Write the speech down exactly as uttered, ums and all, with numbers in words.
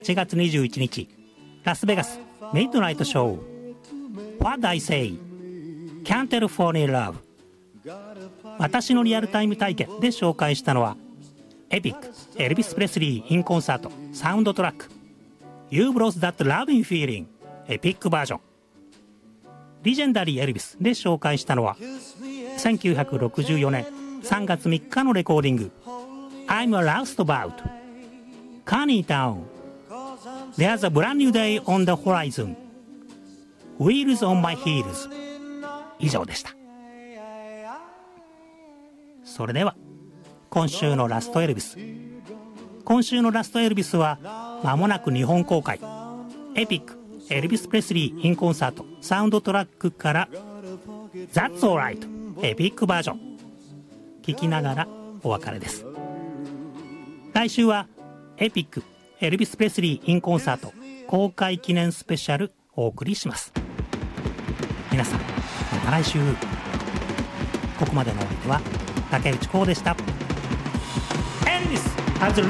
しちがつにじゅういちにち、ラスベガスミッドナイトショー What I Say Can't Tell For Me Love 私のリアルタイム体験で紹介したのはエピックエルビス・プレスリー・イン・コンサートサウンドトラック You Brought That Loving Feeling エピックバージョン。リジェンダリー・エルビスで紹介したのはせんきゅうひゃくろくじゅうよねんさんがつみっかのレコーディング I'm a Roustabout Coney Town There's a brand new day on the horizon Wheels on my heels 以上でした。それでは今週のラストエルビス。今週のラストエルビスは間もなく日本公開エピックエルビス・プレスリー・イン・コンサートサウンドトラックから That's Alright エピックバージョン聴きながらお別れです。来週はエピックエルビス・プレスリー・イン・コンサート公開記念スペシャルお送りします。皆さんまた来週。ここまでのお相手は竹内幸でした。エルビス has